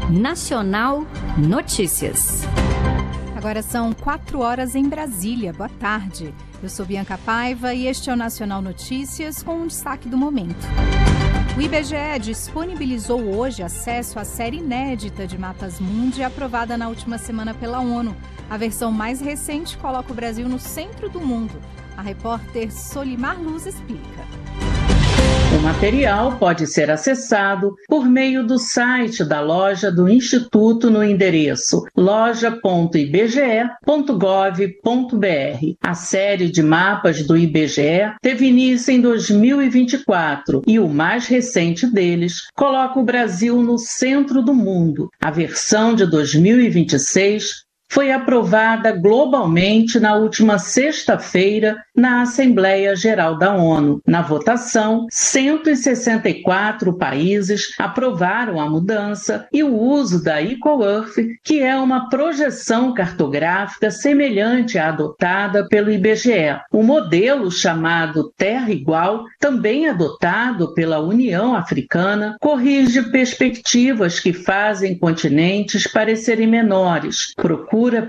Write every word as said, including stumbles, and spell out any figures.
Nacional Notícias. Agora são quatro horas em Brasília. Boa tarde. Eu sou Bianca Paiva e este é o Nacional Notícias com um destaque do momento. O I B G E disponibilizou hoje acesso à série inédita de mapas mundi aprovada na última semana pela ONU. A versão mais recente coloca o Brasil no centro do mundo. A repórter Solimar Luz explica. O material pode ser acessado por meio do site da loja do Instituto no endereço loja ponto i b g e ponto gov ponto b r. A série de mapas do I B G E teve início em dois mil e vinte e quatro e o mais recente deles coloca o Brasil no centro do mundo. A versão de dois mil e vinte e seis foi aprovada globalmente na última sexta-feira na Assembleia Geral da ONU. Na votação, cento e sessenta e quatro países aprovaram a mudança e o uso da Equal Earth, que é uma projeção cartográfica semelhante à adotada pelo I B G E. O modelo chamado Terra Igual, também adotado pela União Africana, corrige perspectivas que fazem continentes parecerem menores, procura